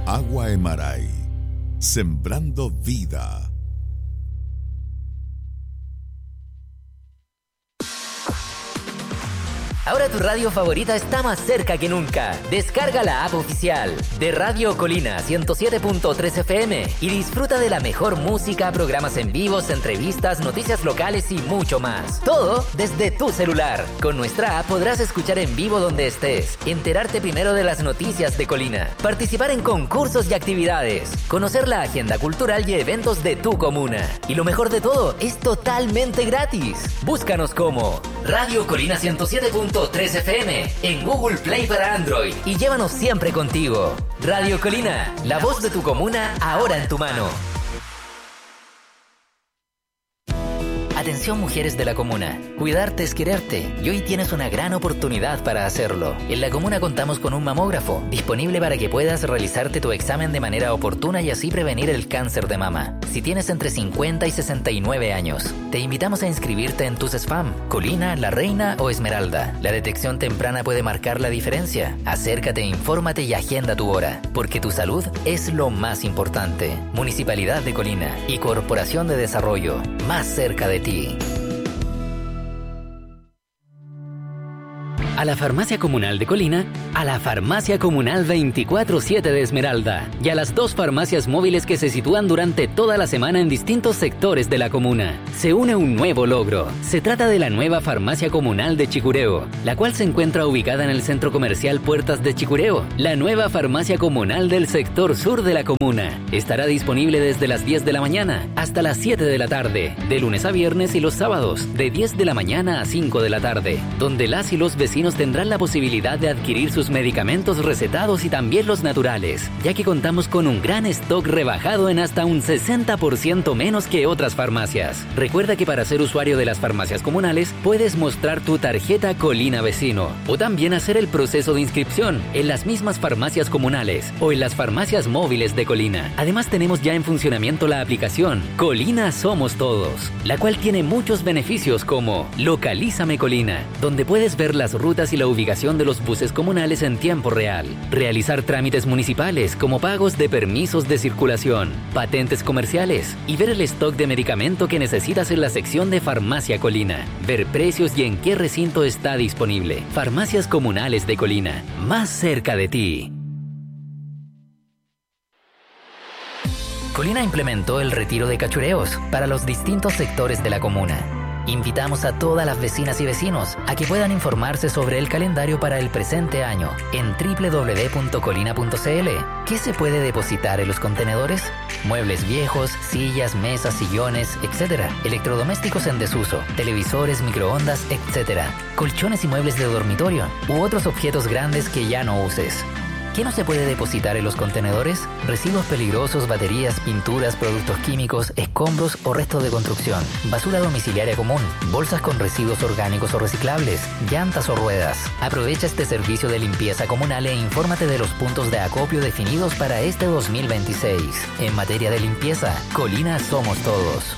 Agua Emaray, sembrando vida. Ahora tu radio favorita está más cerca que nunca. Descarga la app oficial de Radio Colina 107.3 FM y disfruta de la mejor música, programas en vivos, entrevistas, noticias locales y mucho más. Todo desde tu celular. Con nuestra app podrás escuchar en vivo donde estés, enterarte primero de las noticias de Colina, participar en concursos y actividades, conocer la agenda cultural y eventos de tu comuna. Y lo mejor de todo, es totalmente gratis. Búscanos como Radio Colina 107.3 FM en Google Play para Android y llévanos siempre contigo. Radio Colina, la voz de tu comuna ahora en tu mano. Atención mujeres de la comuna, cuidarte es quererte y hoy tienes una gran oportunidad para hacerlo. En la comuna contamos con un mamógrafo disponible para que puedas realizarte tu examen de manera oportuna y así prevenir el cáncer de mama. Si tienes entre 50 y 69 años, te invitamos a inscribirte en tus SFAM, Colina, La Reina o Esmeralda. La detección temprana puede marcar la diferencia. Acércate, infórmate y agenda tu hora, porque tu salud es lo más importante. Municipalidad de Colina y Corporación de Desarrollo, más cerca de ti. A la Farmacia Comunal de Colina, a la Farmacia Comunal 24/7 de Esmeralda y a las 2 farmacias móviles que se sitúan durante toda la semana en distintos sectores de la comuna, se une un nuevo logro. Se trata de la nueva Farmacia Comunal de Chicureo, la cual se encuentra ubicada en el Centro Comercial Puertas de Chicureo. La nueva Farmacia Comunal del sector sur de la comuna estará disponible desde las 10 de la mañana hasta las 7 de la tarde, de lunes a viernes y los sábados, de 10 de la mañana a 5 de la tarde, donde las y los vecinos tendrán la posibilidad de adquirir sus medicamentos recetados y también los naturales, ya que contamos con un gran stock rebajado en hasta un 60% menos que otras farmacias. Recuerda que para ser usuario de las farmacias comunales puedes mostrar tu tarjeta Colina Vecino o también hacer el proceso de inscripción en las mismas farmacias comunales o en las farmacias móviles de Colina. Además tenemos ya en funcionamiento la aplicación Colina Somos Todos, la cual tiene muchos beneficios como Localízame Colina, donde puedes ver las rutas y la ubicación de los buses comunales en tiempo real, realizar trámites municipales como pagos de permisos de circulación, patentes comerciales y ver el stock de medicamento que necesitas en la sección de Farmacia Colina, ver precios y en qué recinto está disponible. Farmacias Comunales de Colina, más cerca de ti. Colina implementó el retiro de cachureos para los distintos sectores de la comuna. Invitamos a todas las vecinas y vecinos a que puedan informarse sobre el calendario para el presente año en www.colina.cl. ¿Qué se puede depositar en los contenedores? Muebles viejos, sillas, mesas, sillones, etc. Electrodomésticos en desuso, televisores, microondas, etc. Colchones y muebles de dormitorio u otros objetos grandes que ya no uses. ¿Qué no se puede depositar en los contenedores? Residuos peligrosos, baterías, pinturas, productos químicos, escombros o restos de construcción, basura domiciliaria común, bolsas con residuos orgánicos o reciclables, llantas o ruedas. Aprovecha este servicio de limpieza comunal e infórmate de los puntos de acopio definidos para este 2026. En materia de limpieza, Colina Somos Todos.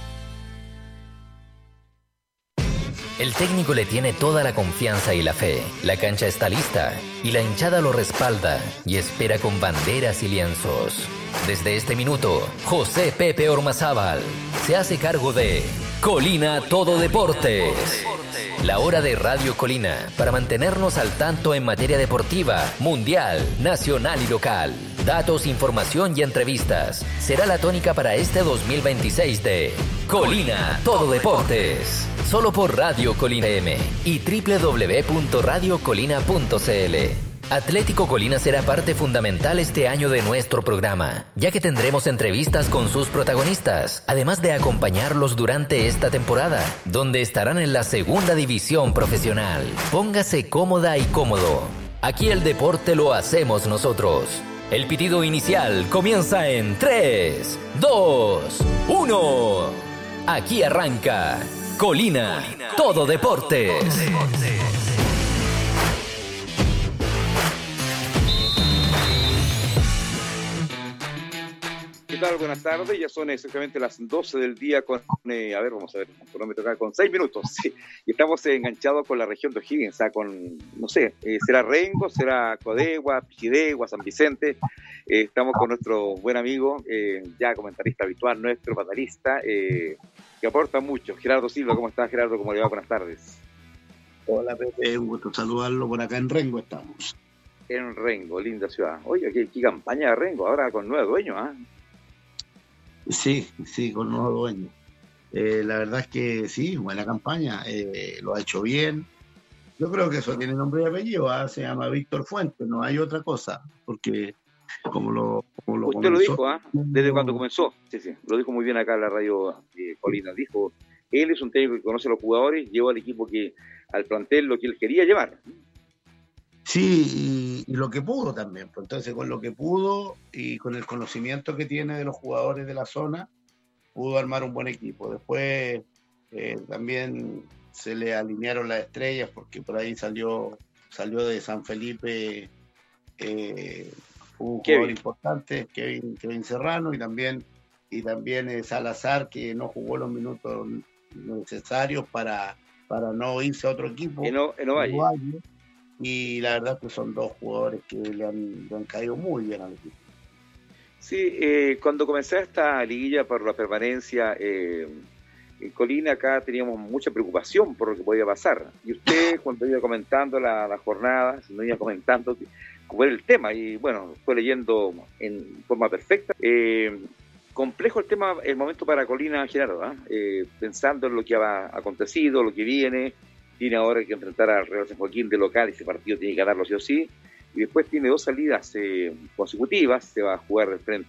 El técnico le tiene toda la confianza y la fe. La cancha está lista y la hinchada lo respalda y espera con banderas y lienzos. Desde este minuto, José Pepe Ormazábal se hace cargo de Colina Todo Deportes. La hora de Radio Colina para mantenernos al tanto en materia deportiva, mundial, nacional y local. Datos, información y entrevistas. Será la tónica para este 2026 de Colina Todo Deportes. Solo por Radio Colina M y www.radiocolina.cl. Atlético Colina será parte fundamental este año de nuestro programa, ya que tendremos entrevistas con sus protagonistas, además de acompañarlos durante esta temporada, donde estarán en la segunda división profesional. Póngase cómoda y cómodo. Aquí el deporte lo hacemos nosotros. El pitido inicial comienza en 3, 2, 1. Aquí arranca Colina Todo Deportes. ¿Qué tal? Buenas tardes, ya son exactamente las 12 del día con, vamos a ver, el cronómetro acá, con 6 minutos, sí. Y estamos enganchados con la región de O'Higgins, con, no sé, será Rengo, será Codegua, Pijidegua, San Vicente. Estamos con nuestro buen amigo, ya comentarista habitual, nuestro panelista, que aporta mucho. Gerardo Silva, ¿cómo estás, Gerardo? ¿Cómo le va? Buenas tardes. Hola, Pepe, un gusto saludarlo. Por acá en Rengo estamos. En Rengo, linda ciudad. Oye, qué campaña de Rengo, ahora con nuevo dueño, ¿ah? Sí, con nuevo dueño. La verdad es que sí, buena campaña, lo ha hecho bien. Yo creo que eso tiene nombre y apellido, se llama Víctor Fuentes, no hay otra cosa, porque como lo Usted comenzó, lo dijo, desde cuando comenzó, sí, lo dijo muy bien acá en la radio Colina, dijo, él es un técnico que conoce a los jugadores, llevó al equipo al plantel lo que él quería llevar. Sí, y lo que pudo también. Pues entonces, con lo que pudo y con el conocimiento que tiene de los jugadores de la zona, pudo armar un buen equipo. Después también se le alinearon las estrellas porque por ahí salió de San Felipe un jugador importante, Kevin Serrano, y también Salazar, que no jugó los minutos necesarios para no irse a otro equipo. Valle. Y la verdad que son dos jugadores que le han caído muy bien al equipo. Sí, cuando comencé esta liguilla por la permanencia en Colina, acá teníamos mucha preocupación por lo que podía pasar. Y usted, cuando iba comentando la jornada, nos iba comentando cómo era el tema. Y bueno, fue leyendo en forma perfecta. Complejo el momento para Colina, Gerardo, pensando en lo que ha acontecido, lo que viene. Tiene ahora que enfrentar al Real San Joaquín de local, ese partido tiene que ganarlo sí o sí, y después tiene 2 salidas consecutivas, se va a jugar frente